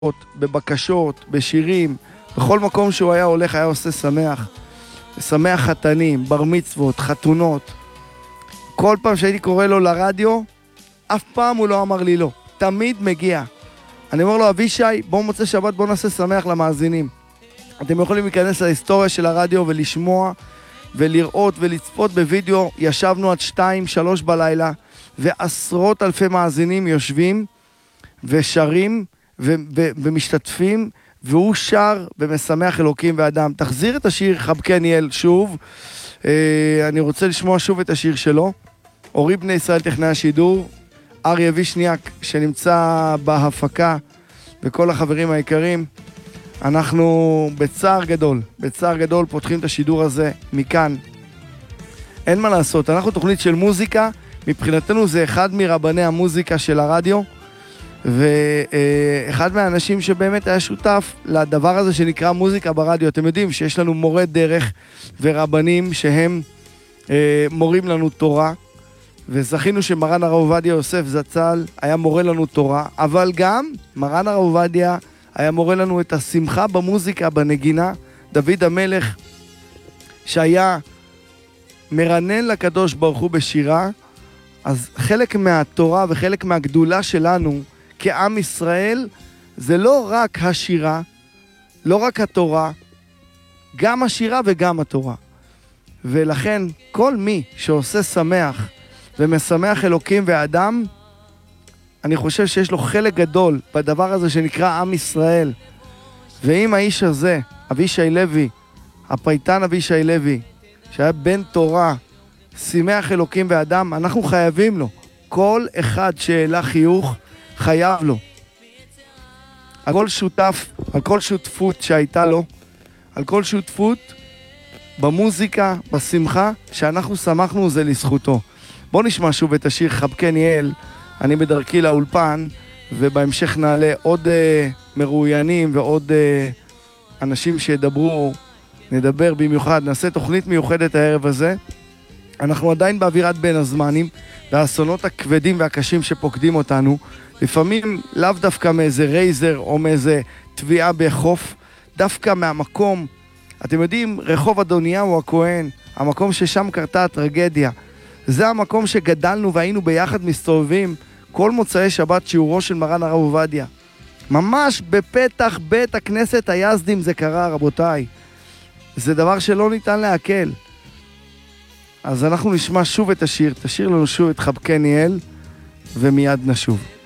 בבקשות, בשירים, בכל מקום שהוא היה הולך היה עושה שמח. שמח חתנים, בר מצוות, חתונות. כל פעם שהייתי קורא לו לרדיו, אף פעם הוא לא אמר לי לא. תמיד מגיע. אני אומר לו, אבישי, בואו מוצא שבת, בואו נעשה שמח למאזינים. אתם יכולים להיכנס להיסטוריה של הרדיו ולשמוע ולראות ולצפות בווידאו. ישבנו עד 2-3 בלילה, ועשרות אלפי מאזינים יושבים ושרים ומשתתפים, והוא שר ומשמח אלוקים ואדם. תחזיר את השיר חבקני אל שוב. אני רוצה לשמוע שוב את השיר שלו. אורי בני ישראל טכנאי השידור, אריה וישניאק שנמצא בהפקה, וכל החברים היקרים. אנחנו בצער גדול פותחים את השידור הזה מכאן. אין מה לעשות, אנחנו תוכנית של מוזיקה, מבחינתנו זה אחד מרבני המוזיקה של הרדיו, ואחד מהאנשים שבאמת היה שותף לדבר הזה שנקרא מוזיקה ברדיו. אתם יודעים שיש לנו מורי דרך ורבנים שהם מורים לנו תורה, וזכינו שמרן הרב עובדיה יוסף זצ"ל היה מורה לנו תורה, אבל גם מרן הרב עובדיה היה מורה לנו את השמחה במוזיקה, בנגינה. דוד המלך שהיה מרנן לקדוש ברוך הוא בשירה. אז חלק מהתורה וחלק מהגדולה שלנו כעם ישראל זה לא רק השירה, לא רק התורה, גם השירה וגם התורה. ולכן כל מי שעושה שמח ומשמח אלוקים ואדם, אני חושב שיש לו חלק גדול בדבר הזה שנקרא עם ישראל. ואם האיש הזה, אבישי לוי, הפייטן אבישי לוי, שהיה בן תורה, שימח אלוקים ואדם, אנחנו חייבים לו. כל אחד שאלה חיוך חייב לו. על כל שותף, על כל שותפות שהייתה לו, על כל שותפות במוזיקה, בשמחה, שאנחנו שמחנו זה לזכותו. בואו נשמע שוב את השיר חבקני אל. אני בדרכי לאולפן, ובהמשך נעלה עוד מרואיינים ועוד אנשים שידברו, נדבר במיוחד, נעשה תוכנית מיוחדת הערב הזה. אנחנו עדיין באווירת בין הזמנים, והאסונות הכבדים והקשים שפוקדים אותנו, לפעמים לאו דווקא מאיזה רייזר או מאיזה תביעה בחוף, דווקא מהמקום, אתם יודעים, רחוב אדוניהו הכהן, המקום ששם קרתה הטרגדיה, זה המקום שגדלנו והיינו ביחד מסתובבים כל מוצאי שבת שיעורו של מרן הרב עובדיה. ממש בפתח בית הכנסת היזדים זה קרה, רבותיי. זה דבר שלא ניתן להקל. אז אנחנו נשמע שוב את השיר, תשאיר לנו שוב את חבקני אל, ומיד נשוב.